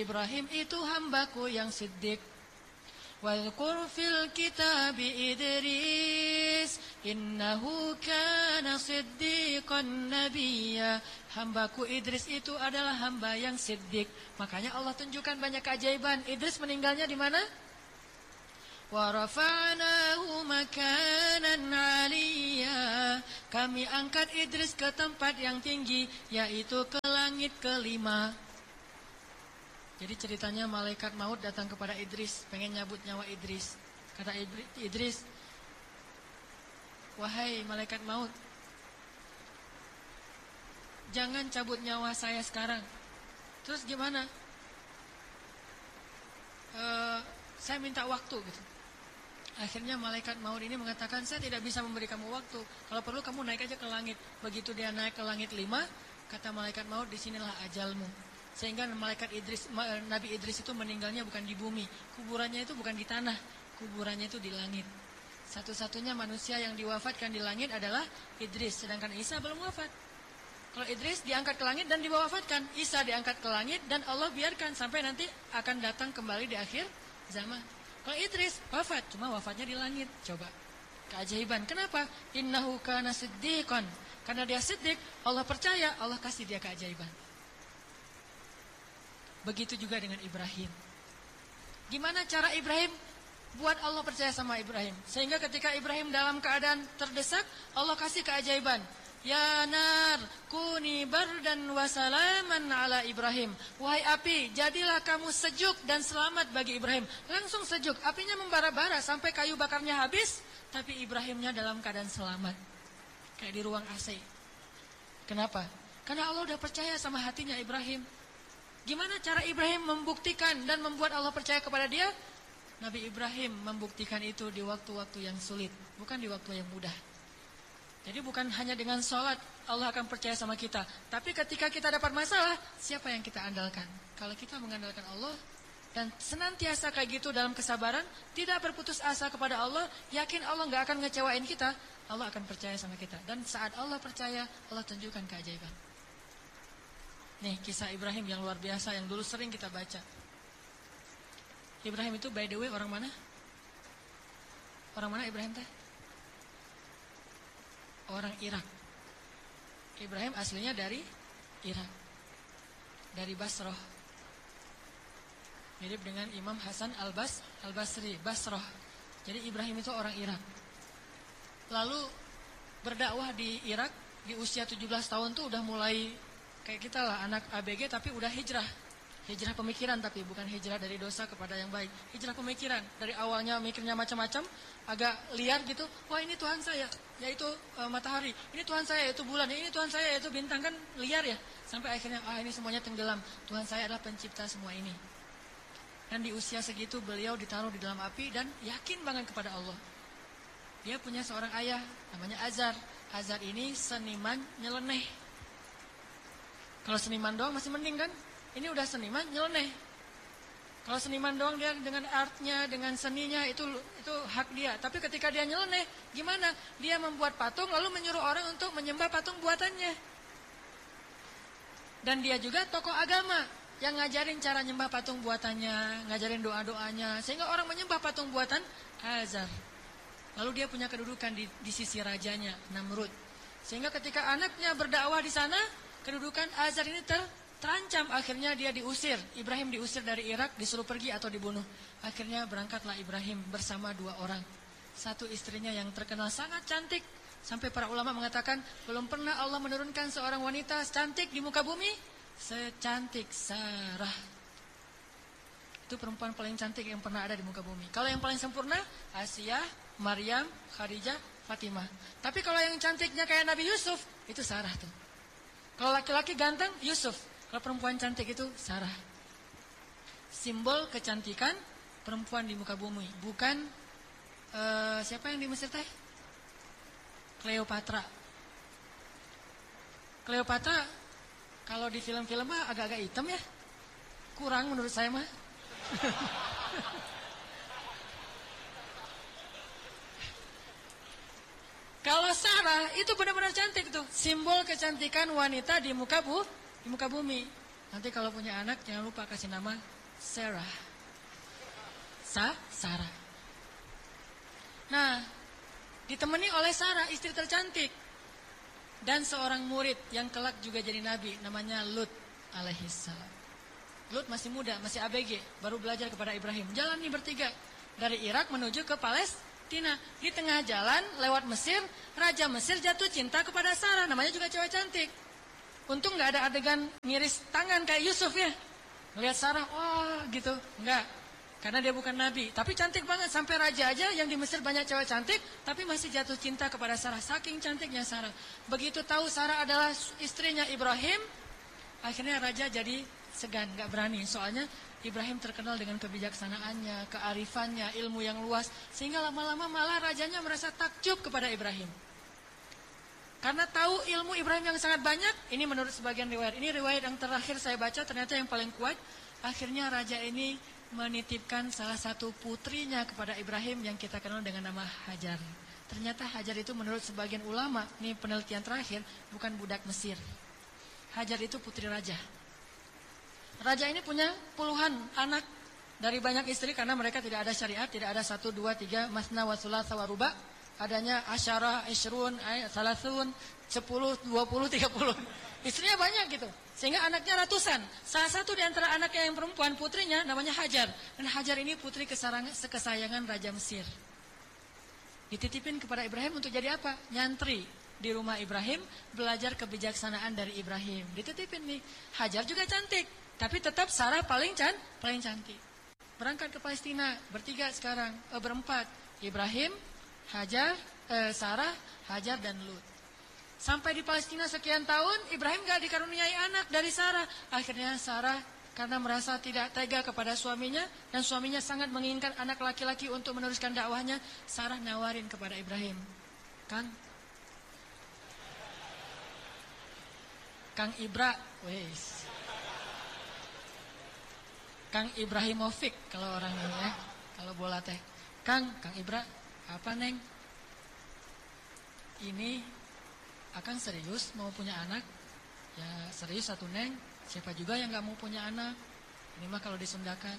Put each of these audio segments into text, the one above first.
Ibrahim itu hambaku yang siddiq. Wadhkur fil kitabi Idris innahu kana siddiqan nabiyya. Hambaku Idris itu adalah hamba yang siddiq. Makanya Allah tunjukkan banyak keajaiban. Idris meninggalnya di mana? Wa rafa'nahu makanan 'aliyya. Kami angkat Idris ke tempat yang tinggi, yaitu ke langit kelima. Jadi ceritanya malaikat maut datang kepada Idris, pengen nyabut nyawa Idris. Kata Idris, wahai malaikat maut, jangan cabut nyawa saya sekarang. Terus gimana? Saya minta waktu gitu. Akhirnya malaikat maut ini mengatakan, saya tidak bisa memberi kamu waktu. Kalau perlu kamu naik aja ke langit. Begitu dia naik ke langit 5, kata malaikat maut, disinilah ajalmu. Sehingga Nabi Idris itu meninggalnya bukan di bumi. Kuburannya itu bukan di tanah, kuburannya itu di langit. Satu-satunya manusia yang diwafatkan di langit adalah Idris. Sedangkan Isa belum wafat. Kalau Idris diangkat ke langit dan diwafatkan, Isa diangkat ke langit dan Allah biarkan sampai nanti akan datang kembali di akhir zaman. Kalau Idris wafat, cuma wafatnya di langit. Coba keajaiban. Kenapa? Innahu kana siddiqan. Karena dia siddiq, Allah percaya, Allah kasih dia keajaiban. Begitu juga dengan Ibrahim. Gimana cara Ibrahim buat Allah percaya sama Ibrahim? Sehingga ketika Ibrahim dalam keadaan terdesak, Allah kasih keajaiban. Ya nar, kuni bardan wa salaman ala Ibrahim. Wahai api, jadilah kamu sejuk dan selamat bagi Ibrahim. Langsung sejuk, apinya membara-bara sampai kayu bakarnya habis, tapi Ibrahimnya dalam keadaan selamat. Kayak di ruang AC. Kenapa? Karena Allah udah percaya sama hatinya Ibrahim. Gimana cara Ibrahim membuktikan dan membuat Allah percaya kepada dia? Nabi Ibrahim membuktikan itu di waktu-waktu yang sulit, bukan di waktu yang mudah. Jadi bukan hanya dengan sholat Allah akan percaya sama kita, tapi ketika kita dapat masalah, siapa yang kita andalkan? Kalau kita mengandalkan Allah dan senantiasa kayak gitu dalam kesabaran, tidak berputus asa kepada Allah, yakin Allah gak akan ngecewain kita, Allah akan percaya sama kita. Dan saat Allah percaya, Allah tunjukkan keajaiban. Nih kisah Ibrahim yang luar biasa yang dulu sering kita baca. Ibrahim itu by the way orang mana? Orang mana Ibrahim teh? Orang Irak. Ibrahim aslinya dari Irak, dari Basrah. Mirip dengan Imam Hasan al-Basri, Basrah. Jadi Ibrahim itu orang Irak. Lalu berdakwah di Irak di usia 17 tahun tuh udah mulai kayak kita lah, anak ABG tapi udah hijrah. Hijrah pemikiran tapi bukan hijrah dari dosa kepada yang baik. Hijrah pemikiran. Dari awalnya mikirnya macam-macam, agak liar gitu. Wah ini Tuhan saya, yaitu matahari. Ini Tuhan saya, yaitu bulan. Ini Tuhan saya, yaitu bintang. Kan liar ya. Sampai akhirnya, ini semuanya tenggelam. Tuhan saya adalah pencipta semua ini. Dan di usia segitu beliau ditaruh di dalam api dan yakin banget kepada Allah. Dia punya seorang ayah, namanya Azar. Azar ini seniman nyeleneh. Kalau seniman doang masih mending kan? Ini udah seniman nyeleneh. Kalau seniman doang dia dengan artnya, dengan seninya itu hak dia. Tapi ketika dia nyeleneh, gimana? Dia membuat patung lalu menyuruh orang untuk menyembah patung buatannya. Dan dia juga tokoh agama yang ngajarin cara nyembah patung buatannya, ngajarin doa-doanya, sehingga orang menyembah patung buatan Azar. Lalu dia punya kedudukan di sisi rajanya, Namrud. Sehingga ketika anaknya berdakwah di sana, kedudukan Azar ini terancam. Akhirnya dia diusir. Ibrahim diusir dari Irak, disuruh pergi atau dibunuh. Akhirnya berangkatlah Ibrahim bersama 2 orang. Satu istrinya yang terkenal sangat cantik, sampai para ulama mengatakan belum pernah Allah menurunkan seorang wanita cantik di muka bumi secantik Sarah. Itu perempuan paling cantik yang pernah ada di muka bumi. Kalau yang paling sempurna, Asia, Maryam, Khadijah, Fatimah. Tapi kalau yang cantiknya kayak Nabi Yusuf, itu Sarah tuh. Kalau laki-laki ganteng, Yusuf. Kalau perempuan cantik itu Sarah. Simbol kecantikan perempuan di muka bumi. Bukan siapa yang di Mesir teh? Cleopatra. Cleopatra kalau di film-film mah agak-agak hitam ya. Kurang menurut saya mah. Kalau Sarah itu benar-benar cantik tuh, simbol kecantikan wanita di muka bumi. Nanti kalau punya anak jangan lupa kasih nama Sarah. Sarah. Nah, ditemani oleh Sarah, istri tercantik. Dan seorang murid yang kelak juga jadi nabi, namanya Lut alaihissalam. Lut masih muda, masih ABG, baru belajar kepada Ibrahim. Jalan nih bertiga, dari Irak menuju ke Palestina. Di tengah jalan, lewat Mesir, Raja Mesir jatuh cinta kepada Sarah, namanya juga cewek cantik. Untung gak ada adegan ngiris tangan kayak Yusuf ya. Ngeliat Sarah, wah gitu, enggak. Karena dia bukan nabi, tapi cantik banget. Sampai raja aja yang di Mesir banyak cewek cantik, tapi masih jatuh cinta kepada Sarah. Saking cantiknya Sarah. Begitu tahu Sarah adalah istrinya Ibrahim, akhirnya raja jadi segan, gak berani. Soalnya Ibrahim terkenal dengan kebijaksanaannya, kearifannya, ilmu yang luas. Sehingga lama-lama malah rajanya merasa takjub kepada Ibrahim. Karena tahu ilmu Ibrahim yang sangat banyak, ini menurut sebagian riwayat. Ini riwayat yang terakhir saya baca, ternyata yang paling kuat. Akhirnya raja ini menitipkan salah satu putrinya kepada Ibrahim yang kita kenal dengan nama Hajar. Ternyata Hajar itu menurut sebagian ulama, ini penelitian terakhir, bukan budak Mesir. Hajar itu putri raja. Raja ini punya puluhan anak dari banyak istri karena mereka tidak ada syariat, tidak ada 1, 2, 3, masna wa thulatha wa ruba. Adanya asyarah, isyrun, salasun, 10, 20, 30. Istrinya banyak gitu. Sehingga anaknya ratusan. Salah satu di antara anaknya yang perempuan, putrinya namanya Hajar. Dan Hajar ini putri kesayangan Raja Mesir. Dititipin kepada Ibrahim untuk jadi apa? Nyantri di rumah Ibrahim, belajar kebijaksanaan dari Ibrahim. Dititipin nih. Hajar juga cantik, tapi tetap Sarah paling cantik. Berangkat ke Palestina, bertiga sekarang, berempat. Ibrahim, Hajar, Sarah, Hajar dan Lut. Sampai di Palestina sekian tahun, Ibrahim gak dikaruniai anak dari Sarah. Akhirnya Sarah karena merasa tidak tega kepada suaminya, dan suaminya sangat menginginkan anak laki-laki untuk meneruskan dakwahnya, Sarah nawarin kepada Ibrahim, Kang Ibra, wes, Kang Ibrahimovic kalau orang ini ya, kalau bola teh, Kang Ibra, apa neng? Ini Akang serius mau punya anak? Ya serius satu neng. Siapa juga yang gak mau punya anak? Ini mah kalau disundakan.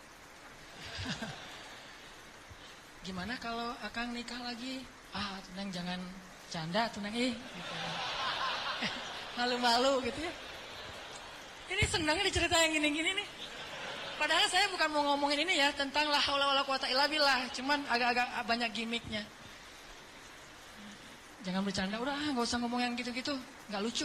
Gimana kalau Akang nikah lagi? Tuh neng jangan canda tuh neng gitu. Malu-malu gitu ya. Ini senangnya dicerita yang gini-gini nih. Padahal saya bukan mau ngomongin ini ya, tentang la haula wala quwata illa billah, cuman agak-agak banyak gimmicknya. Jangan bercanda, udah gak usah ngomong yang gitu-gitu, gak lucu.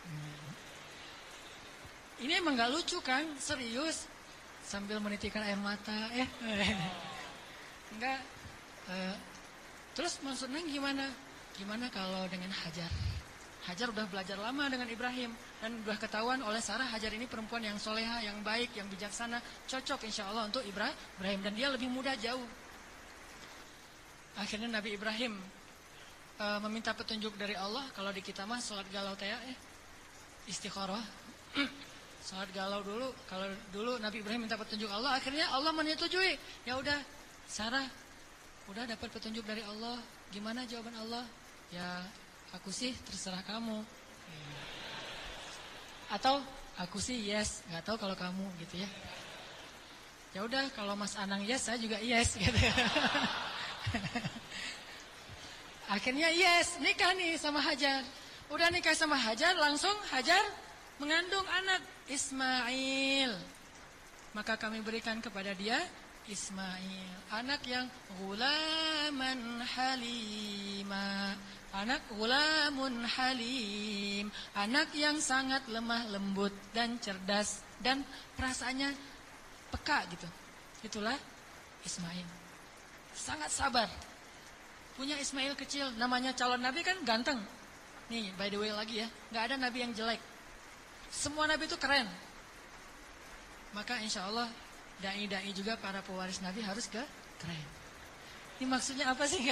Ini emang gak lucu kan, serius. Sambil menitikkan air mata, enggak. Terus maksudnya gimana? Gimana kalau dengan Hajar? Hajar udah belajar lama dengan Ibrahim, dan udah ketahuan oleh Sarah, Hajar ini perempuan yang soleha, yang baik, yang bijaksana, cocok insya Allah untuk Ibrahim, dan dia lebih muda jauh. Akhirnya Nabi Ibrahim meminta petunjuk dari Allah. Kalau di kita mah sholat galau teh istikharah. Sholat galau dulu. Kalau dulu Nabi Ibrahim minta petunjuk Allah, akhirnya Allah menyetujui. Ya udah, Sarah udah dapat petunjuk dari Allah. Gimana jawaban Allah? Ya aku sih terserah kamu. Atau aku sih yes, nggak tahu kalau kamu gitu ya. Ya udah, kalau Mas Anang yes, saya juga yes gitu. Akhirnya yes, nikah nih sama Hajar. Udah nikah sama Hajar, langsung Hajar mengandung anak Ismail. Maka kami berikan kepada dia Ismail, anak yang ghulaman halima, anak ghulamun halim, anak yang sangat lemah lembut dan cerdas dan perasaannya peka gitu. Itulah Ismail. Sangat sabar. Punya Ismail kecil, namanya calon nabi kan ganteng. Nih by the way lagi ya, gak ada nabi yang jelek. Semua nabi itu keren. Maka insya Allah dai-dai juga para pewaris nabi harus keren. Ini maksudnya apa sih?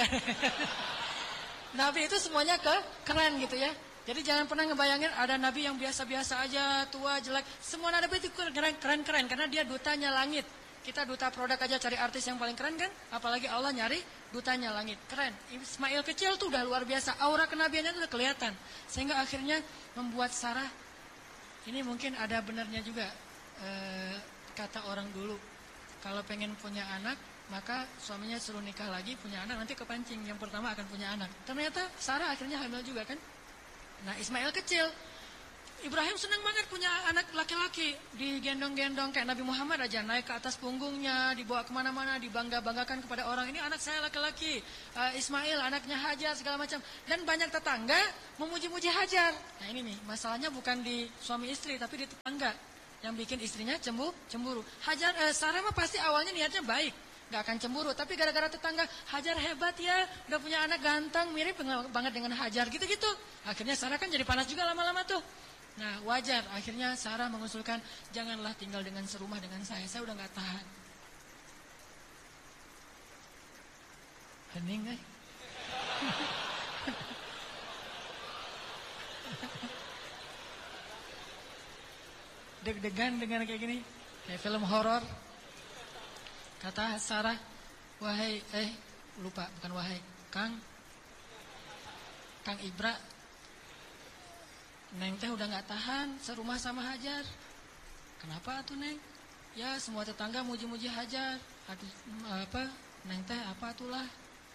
Nabi itu semuanya keren gitu ya. Jadi jangan pernah ngebayangin ada nabi yang biasa-biasa aja, tua, jelek. Semua nabi itu keren-keren karena dia dutanya langit. Kita duta produk aja cari artis yang paling keren kan? Apalagi Allah nyari dutanya langit. Keren. Ismail kecil tuh udah luar biasa. Aura kenabiannya tuh udah kelihatan. Sehingga akhirnya membuat Sarah Ini mungkin ada benarnya juga, kata orang dulu, kalau pengen punya anak, maka suaminya suruh nikah lagi, punya anak, nanti kepancing, yang pertama akan punya anak. Ternyata Sarah akhirnya hamil juga kan. Nah Ismail kecil, Ibrahim senang banget punya anak laki-laki, digendong-gendong kayak Nabi Muhammad aja, naik ke atas punggungnya, dibawa kemana-mana, dibangga-banggakan kepada orang, ini anak saya laki-laki, Ismail anaknya Hajar segala macam. Dan banyak tetangga memuji-muji Hajar. Nah ini nih, masalahnya bukan di suami istri, tapi di tetangga yang bikin istrinya cemburu. Sarah mah pasti awalnya niatnya baik, gak akan cemburu, tapi gara-gara tetangga, Hajar hebat ya, udah punya anak ganteng, mirip banget dengan Hajar, gitu-gitu. Akhirnya Sarah kan jadi panas juga lama-lama tuh. Nah wajar, akhirnya Sarah mengusulkan, janganlah tinggal dengan serumah dengan saya udah gak tahan. Hening eh? Deg-degan dengan kayak gini, kayak film horor. Kata Sarah, wahai, lupa, bukan wahai, Kang Ibra, Neng teh udah gak tahan serumah sama Hajar. Kenapa atuh Neng? Ya semua tetangga muji-muji Hajar. Aduh, Neng teh apa atulah?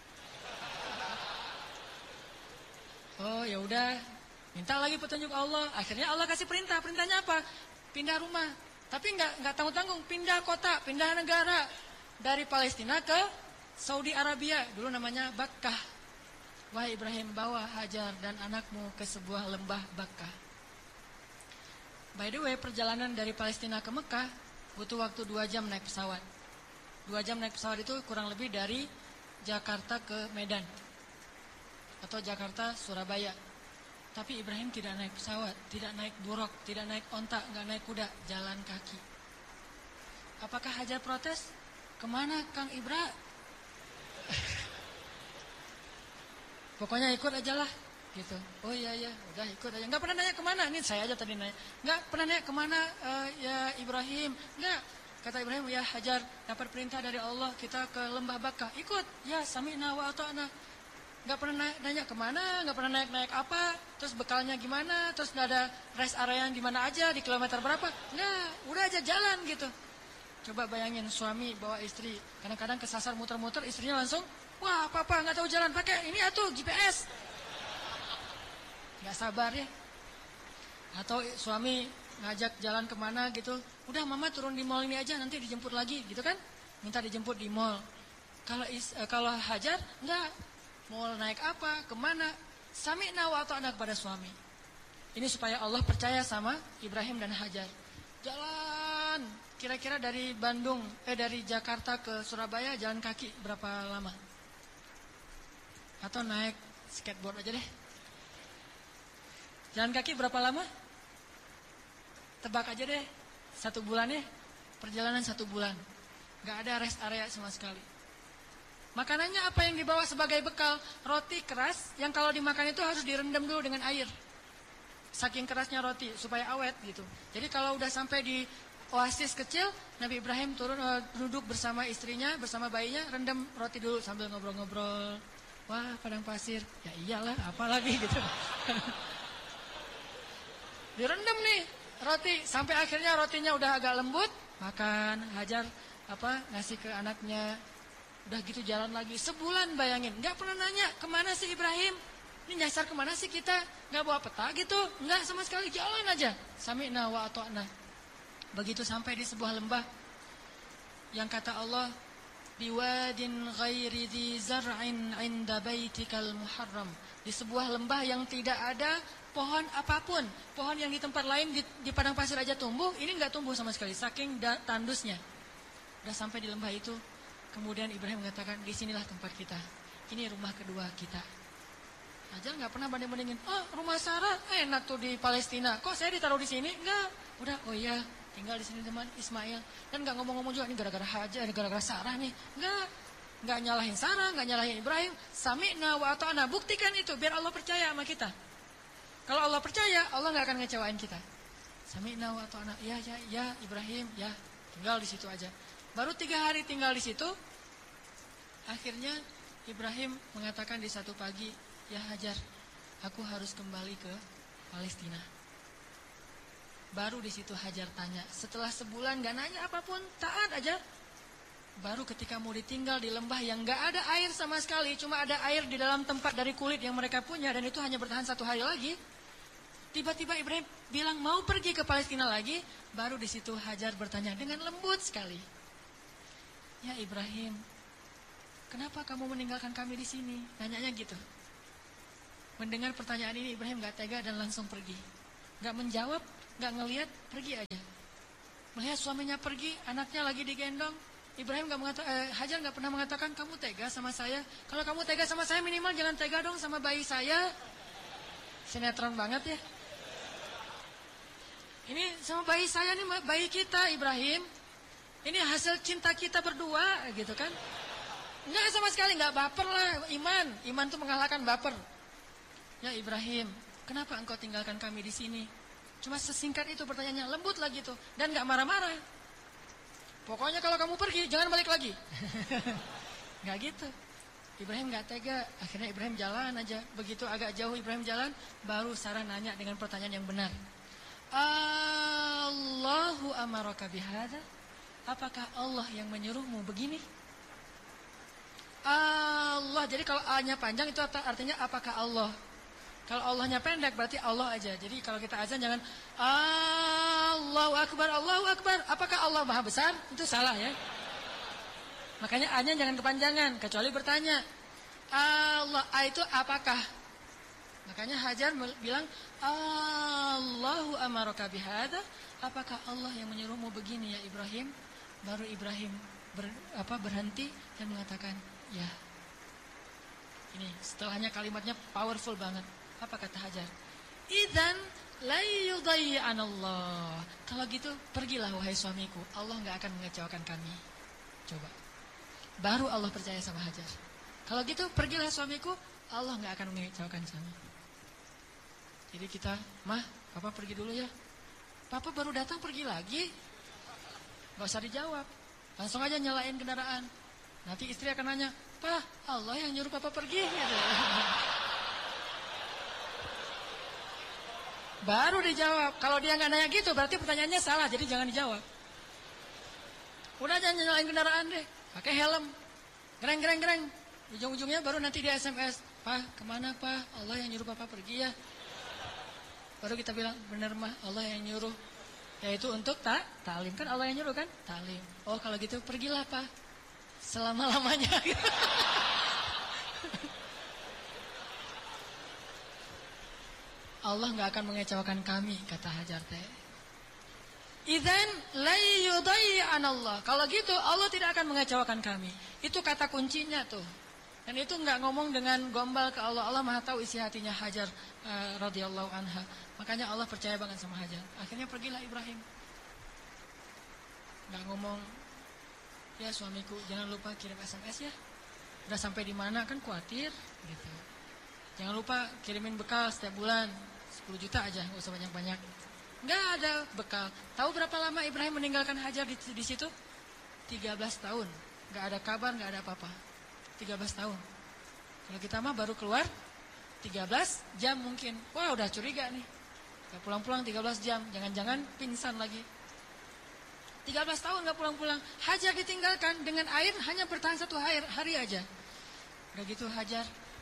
Oh ya udah, minta lagi petunjuk Allah. Akhirnya Allah kasih perintah. Perintahnya apa? Pindah rumah. Tapi nggak tanggung-tanggung. Pindah kota, pindah negara dari Palestina ke Saudi Arabia. Dulu namanya Bakkah. Wahai Ibrahim, bawa Hajar dan anakmu ke sebuah lembah Bakkah. By the way, perjalanan dari Palestina ke Mekah butuh waktu 2 jam naik pesawat. 2 jam naik pesawat itu kurang lebih dari Jakarta ke Medan atau Jakarta Surabaya. Tapi Ibrahim tidak naik pesawat, tidak naik buruk, tidak naik onta, nggak naik kuda, jalan kaki. Apakah Hajar protes? Kemana Kang Ibra? Pokoknya ikut aja lah, gitu. Oh iya, udah ikut aja. Nggak pernah nanya kemana, ini saya aja tadi nanya. Nggak pernah nanya kemana ya Ibrahim. Nggak, kata Ibrahim, ya Hajar, dapat perintah dari Allah, kita ke lembah Bakkah. Ikut, ya sami'na wa ata'na. Nggak pernah nanya kemana, nggak pernah naik apa, terus bekalnya gimana, terus nggak ada rest area yang di mana aja, di kilometer berapa. Nggak, udah aja jalan gitu. Coba bayangin suami bawa istri, kadang-kadang kesasar muter-muter, istrinya langsung, wah papa nggak tahu jalan, pakai ini atuh GPS. Nggak sabar ya. Atau suami ngajak jalan kemana gitu, udah mama turun di mall ini aja, nanti dijemput lagi gitu kan, minta dijemput di mall. Kalau Hajar nggak, mau naik apa, kemana, sami'na wa ata'na kepada suami. Ini supaya Allah percaya sama Ibrahim dan Hajar. Jalan kira-kira dari dari Jakarta ke Surabaya jalan kaki berapa lama? Atau naik skateboard aja deh. Jalan kaki berapa lama? Tebak aja deh, 1 bulan ya. Perjalanan 1 bulan, gak ada rest area sama sekali. Makanannya apa yang dibawa sebagai bekal? Roti keras yang kalau dimakan itu harus direndam dulu dengan air. Saking kerasnya roti supaya awet gitu. Jadi kalau udah sampai di oasis kecil, Nabi Ibrahim turun duduk bersama istrinya, bersama bayinya, rendam roti dulu sambil ngobrol-ngobrol. Wah, padang pasir. Ya iyalah, apalagi gitu. Direndam nih roti sampai akhirnya rotinya udah agak lembut, makan. Hajar ngasih ke anaknya. Udah gitu jalan lagi sebulan, bayangin. Gak pernah nanya kemana sih Ibrahim, ini nyasar kemana sih kita, gak bawa peta gitu, gak sama sekali, jalan aja. Sami'na wa ata'na. Begitu sampai di sebuah lembah yang kata Allah, biwadin ghairi dhi zar'in 'inda baitikal muharram. Di sebuah lembah yang tidak ada pohon apapun. Pohon yang di tempat lain di padang pasir aja tumbuh, ini gak tumbuh sama sekali, saking tandusnya. Udah sampai di lembah itu, kemudian Ibrahim mengatakan, di sinilah tempat kita. Ini rumah kedua kita. Hajar nggak pernah banding-bandingin. Oh, rumah Sarah enak tuh di Palestina. Kok saya ditaruh di sini? Enggak. Udah, oh iya, tinggal di sini teman Ismail. Dan nggak ngomong-ngomong juga ini gara-gara Hajar, gara-gara Sarah nih. Nggak nyalahin Sarah, nggak nyalahin Ibrahim. Sami'na wa ata'na. Buktikan itu biar Allah percaya sama kita. Kalau Allah percaya, Allah nggak akan ngecewain kita. Sami'na wa ata'na. Ya Ibrahim, ya. Tinggal di situ aja. Baru 3 hari tinggal di situ, akhirnya Ibrahim mengatakan di satu pagi, ya Hajar, aku harus kembali ke Palestina. Baru di situ Hajar tanya. Setelah sebulan gak nanya apapun, taat aja. Baru ketika mau ditinggal di lembah yang gak ada air sama sekali, cuma ada air di dalam tempat dari kulit yang mereka punya, dan itu hanya bertahan 1 hari lagi. Tiba-tiba Ibrahim bilang mau pergi ke Palestina lagi. Baru di situ Hajar bertanya dengan lembut sekali. Ya Ibrahim, kenapa kamu meninggalkan kami di sini? Nanyanya gitu. Mendengar pertanyaan ini Ibrahim gak tega dan langsung pergi. Gak menjawab, gak ngelihat, pergi aja. Melihat suaminya pergi, anaknya lagi digendong. Ibrahim Hajar gak pernah mengatakan kamu tega sama saya. Kalau kamu tega sama saya minimal jangan tega dong sama bayi saya. Sinetron banget ya. Ini sama bayi saya nih, bayi kita Ibrahim. Ini hasil cinta kita berdua gitu kan. Enggak sama sekali, enggak baper lah. Iman tuh mengalahkan baper. Ya Ibrahim, kenapa engkau tinggalkan kami di sini? Cuma sesingkat itu pertanyaannya, lembut lagi tuh, dan enggak marah-marah. Pokoknya kalau kamu pergi jangan balik lagi. Enggak gitu. Ibrahim enggak tega. Akhirnya Ibrahim jalan aja. Begitu agak jauh Ibrahim jalan, baru Sarah nanya dengan pertanyaan yang benar. Allahu amaraka bihadza? Apakah Allah yang menyuruhmu begini? Allah. Jadi kalau A-nya panjang itu artinya apakah Allah? Kalau Allahnya pendek berarti Allah aja. Jadi kalau kita azan jangan Allahu akbar, Allahu akbar. Apakah Allah Maha Besar? Itu salah ya. Makanya A-nya jangan kepanjangan kecuali bertanya. Allah, A itu apakah? Makanya Hajar bilang Allahu amaraka bihadza? Apakah Allah yang menyuruhmu begini ya Ibrahim? Baru Ibrahim berhenti dan mengatakan ya. Ini setelahnya kalimatnya powerful banget. Apa kata Hajar? Idzan la yudayyi'anallah. Kalau gitu pergilah wahai suamiku, Allah gak akan mengecewakan kami. Coba. Baru Allah percaya sama Hajar. Kalau gitu pergilah suamiku, Allah gak akan mengecewakan kami. Jadi kita, Mah, Papa pergi dulu ya. Papa baru datang pergi lagi. Gak usah dijawab. Langsung aja nyalain kendaraan. Nanti istri akan nanya, Pak, Allah yang nyuruh Papa pergi gitu. Baru dijawab. Kalau dia gak nanya gitu berarti pertanyaannya salah. Jadi jangan dijawab. Udah jangan nyalain kendaraan deh. Pakai helm. Gereng. Ujung-ujungnya baru nanti dia SMS. Pak, kemana Pak? Allah yang nyuruh Papa pergi ya. Baru kita bilang, benar Mah, Allah yang nyuruh. Yaitu untuk taklim. Kan Allah yang nyuruh kan? Taklim. Oh kalau gitu pergilah Pak. Selama-lamanya. Allah gak akan mengecewakan kami, kata Hajar teh. Idzan la yudayyi'anallah. Kalau gitu Allah tidak akan mengecewakan kami. Itu kata kuncinya tuh. Dan itu nggak ngomong dengan gombal ke Allah. Allah Maha tahu isi hatinya Hajar radhiyallahu anha. Makanya Allah percaya banget sama Hajar. Akhirnya pergilah Ibrahim. Nggak ngomong, ya suamiku jangan lupa kirim SMS ya. Udah sampai di mana kan khawatir gitu. Jangan lupa kirimin bekal setiap bulan 10 juta aja, nggak usah banyak-banyak. Nggak ada bekal. Tahu berapa lama Ibrahim meninggalkan Hajar di situ? 13 tahun. Nggak ada kabar, nggak ada apa-apa. 13 tahun. Kalau kita mah baru keluar 13 jam mungkin. Wah udah curiga nih. Gak pulang-pulang 13 jam. Jangan-jangan pingsan lagi. 13 tahun gak pulang-pulang. Hajar ditinggalkan dengan air hanya bertahan 1 hari aja. Udah gitu Hajar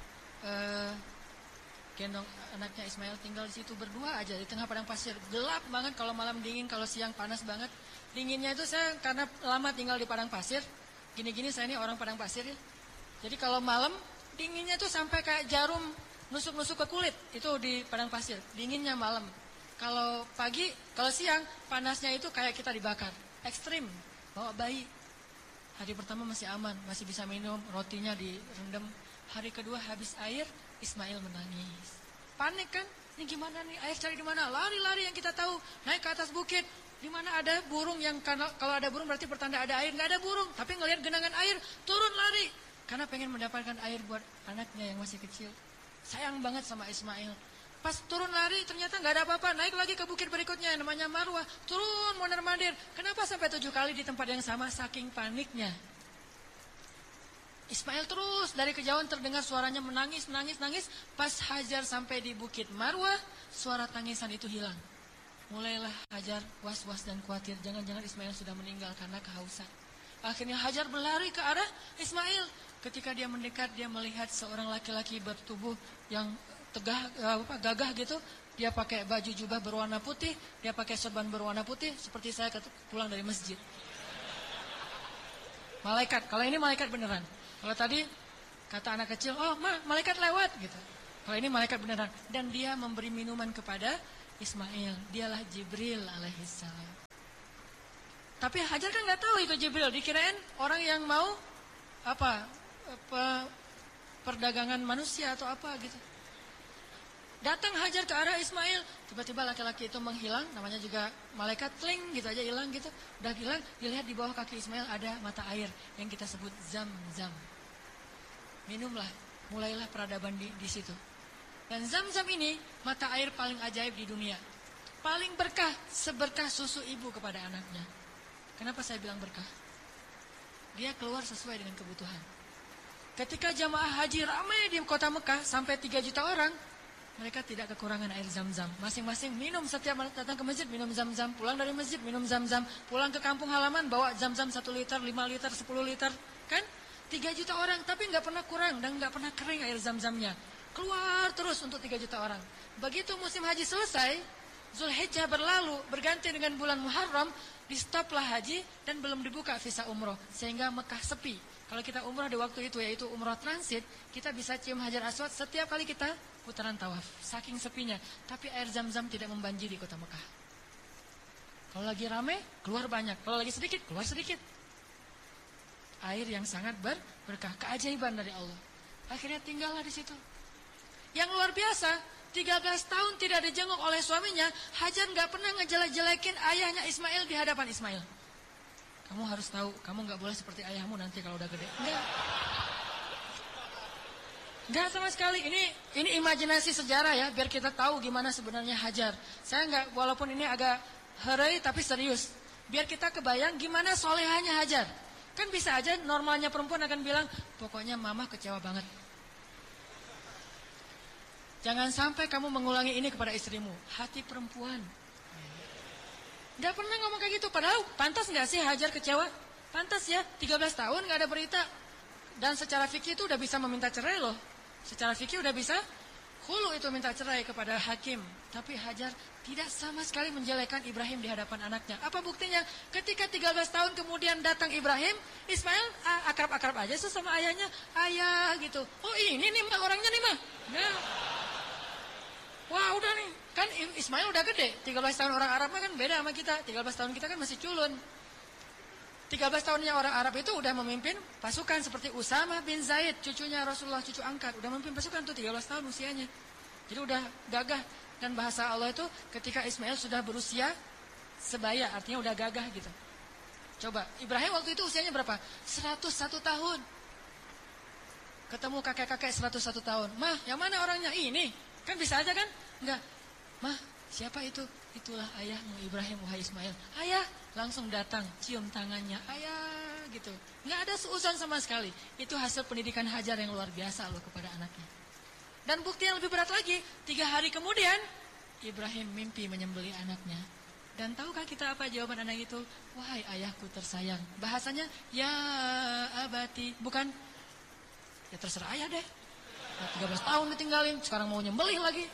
gendong anaknya Ismail tinggal di situ berdua aja di tengah padang pasir. Gelap banget kalau malam dingin, kalau siang panas banget. Dinginnya itu saya karena lama tinggal di padang pasir. Gini-gini saya ini orang padang pasir ya. Jadi kalau malam dinginnya tuh sampai kayak jarum nusuk-nusuk ke kulit. Itu di padang pasir. Dinginnya malam. Kalau pagi, kalau siang panasnya itu kayak kita dibakar. Ekstrim. Bawa bayi. Hari pertama masih aman, masih bisa minum, rotinya direndam. Hari kedua habis air, Ismail menangis. Panik kan? Ini gimana nih? Air cari di mana? Lari-lari yang kita tahu. Naik ke atas bukit. Di mana ada burung yang kalau ada burung berarti pertanda ada air. Nggak ada burung, tapi ngelihat genangan air, turun lari. Karena pengen mendapatkan air buat anaknya yang masih kecil. Sayang banget sama Ismail. Pas turun lari ternyata nggak ada apa-apa. Naik lagi ke bukit berikutnya yang namanya Marwah. Turun mondar-mandir. Kenapa sampai 7 kali di tempat yang sama? Saking paniknya. Ismail terus dari kejauhan terdengar suaranya menangis. Pas Hajar sampai di bukit Marwah, suara tangisan itu hilang. mulailah Hajar was-was dan khawatir. Jangan-jangan Ismail sudah meninggal karena kehausan. Akhirnya Hajar berlari ke arah Ismail. Ketika dia mendekat, dia melihat seorang laki-laki bertubuh yang gagah gitu. Dia pakai baju jubah berwarna putih, dia pakai sorban berwarna putih, seperti saya pulang dari masjid. Malaikat, kalau ini malaikat beneran. Kalau tadi kata anak kecil, oh malaikat lewat gitu. Kalau ini malaikat beneran. Dan dia memberi minuman kepada Ismail. Dialah Jibril alaihissalam. Tapi Hajar kan nggak tahu itu Jibril. Dikirain orang yang mau perdagangan manusia atau apa gitu. Datang Hajar ke arah Ismail. Tiba-tiba laki-laki itu menghilang. Namanya juga malaikat, tling gitu aja hilang gitu. Udah hilang, dilihat di bawah kaki Ismail ada mata air yang kita sebut Zam-Zam. Minumlah, mulailah peradaban di situ. Dan Zam-Zam ini mata air paling ajaib di dunia. Paling berkah, seberkah susu ibu kepada anaknya. Kenapa saya bilang berkah? Dia keluar sesuai dengan kebutuhan. Ketika jamaah haji ramai di kota Mekah sampai 3 juta orang, mereka tidak kekurangan air Zam-Zam. Masing-masing minum, setiap datang ke masjid minum Zam-Zam, pulang dari masjid minum Zam-Zam, pulang ke kampung halaman bawa Zam-Zam 1 liter, 5 liter, 10 liter, kan? 3 juta orang, tapi nggak pernah kurang dan nggak pernah kering air Zam-Zamnya. Keluar terus untuk 3 juta orang. Begitu musim haji selesai, Zulhijjah berlalu, berganti dengan bulan Muharram, di stoplah haji dan belum dibuka visa umroh, sehingga Mekah sepi. Kalau kita umroh di waktu itu, yaitu umroh transit, kita bisa cium Hajar Aswad setiap kali kita putaran tawaf, saking sepinya. Tapi air Zam-Zam tidak membanjiri kota Mekah. Kalau lagi ramai, keluar banyak. Kalau lagi sedikit, keluar sedikit. Air yang sangat berkah, keajaiban dari Allah. Akhirnya tinggallah di situ. Yang luar biasa, 13 tahun tidak dijenguk oleh suaminya, Hajar nggak pernah ngejelek-jelekin ayahnya Ismail di hadapan Ismail. Kamu harus tahu, kamu nggak boleh seperti ayahmu nanti kalau udah gede. Enggak sama sekali. Ini imajinasi sejarah ya, biar kita tahu gimana sebenarnya Hajar. Saya nggak, walaupun ini agak herai tapi serius. Biar kita kebayang gimana solehanya Hajar. Kan bisa aja normalnya perempuan akan bilang, pokoknya mama kecewa banget. Jangan sampai kamu mengulangi ini kepada istrimu. Hati perempuan. Gak pernah ngomong kayak gitu. Padahal pantas gak sih Hajar kecewa? Pantas ya, 13 tahun gak ada berita. Dan secara fikih itu udah bisa meminta cerai loh. Secara fikih udah bisa khulu itu minta cerai kepada hakim. Tapi Hajar tidak sama sekali menjelekkan Ibrahim di hadapan anaknya. Apa buktinya? Ketika 13 tahun kemudian datang Ibrahim, Ismail akrab-akrab aja sama ayahnya. Ayah gitu. Oh ini nih mah orangnya nih mah. Nah. Wah udah nih, kan Ismail udah gede. 13 tahun orang Arab kan beda sama kita. 13 tahun kita kan masih culun. 13 tahunnya orang Arab itu udah memimpin pasukan seperti Usama bin Zaid, cucunya Rasulullah, cucu angkat. Udah memimpin pasukan tuh 13 tahun usianya. Jadi udah gagah. Dan bahasa Allah itu ketika Ismail sudah berusia sebaya, artinya udah gagah gitu. Coba, Ibrahim waktu itu usianya berapa? 101 tahun. Ketemu kakek-kakek 101 tahun. Mah, yang mana orangnya? Ini. Kan bisa aja kan? Enggak. Mah, siapa itu? Itulah ayahmu Ibrahim, wahai Ismail. Ayah, langsung datang, cium tangannya. Ayah, gitu. Enggak ada seuzon sama sekali. Itu hasil pendidikan Hajar yang luar biasa loh kepada anaknya. Dan bukti yang lebih berat lagi, 3 hari kemudian, Ibrahim mimpi menyembelih anaknya. Dan tahukah kita apa jawaban anak itu? Wahai ayahku tersayang. Bahasanya, ya abati. Bukan, ya terserah ayah deh. 13 tahun ditinggalin, sekarang mau nyembelih lagi.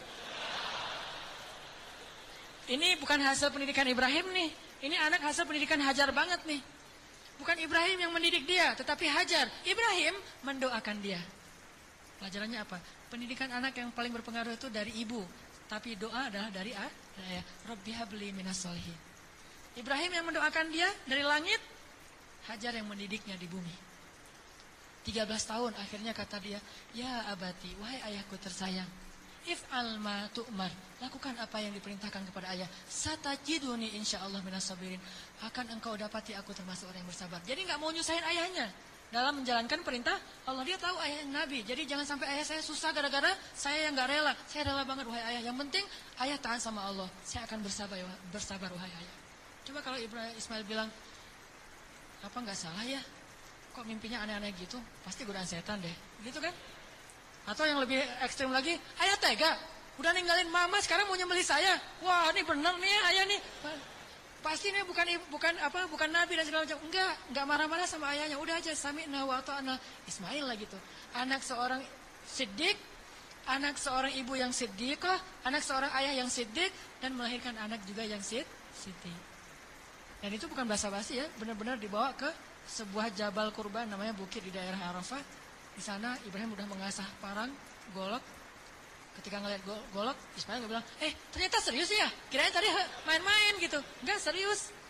Ini bukan hasil pendidikan Ibrahim nih. Ini anak hasil pendidikan Hajar banget nih. Bukan Ibrahim yang mendidik dia, tetapi Hajar. Ibrahim mendoakan dia. Pelajarannya apa? Pendidikan anak yang paling berpengaruh itu dari ibu. Tapi doa adalah dari ayah. Rabbi habli minas sholihin. Ibrahim yang mendoakan dia dari langit. Hajar yang mendidiknya di bumi. 13 tahun akhirnya kata dia, ya abati, wahai ayahku tersayang, if'al ma tu'mar, lakukan apa yang diperintahkan kepada ayah. Satajiduni insyaallah minas sabirin, akan engkau dapati aku termasuk orang yang bersabar. Jadi nggak mau nyusahin ayahnya dalam menjalankan perintah Allah. Dia tahu ayah Nabi, jadi jangan sampai ayah saya susah gara-gara saya yang nggak rela. Saya rela banget wahai ayah. Yang penting ayah taat sama Allah. Saya akan bersabar wahai ayah. Coba kalau Ismail bilang, apa nggak salah ya? Kok mimpinya aneh-aneh gitu? Pasti godaan setan deh, gitu kan? Atau yang lebih ekstrim lagi, ayah tega. Udah ninggalin mama, sekarang mau nyembelih saya. Wah, ini bener nih ayah nih. Pasti ini bukan nabi dan segala macam. Enggak marah-marah sama ayahnya. Udah aja sami'na wa ata'na. Ismail lah gitu. Anak seorang siddiq, anak seorang ibu yang siddiqah, anak seorang ayah yang siddiq, dan melahirkan anak juga yang siddiq. Dan itu bukan basa-basi ya, benar-benar dibawa ke sebuah jabal kurban namanya bukit di daerah Arafah. Di sana Ibrahim udah mengasah parang, golok. Ketika ngeliat golok, Ismail bilang, ternyata serius ya? Kirain tadi main-main gitu. Enggak, serius.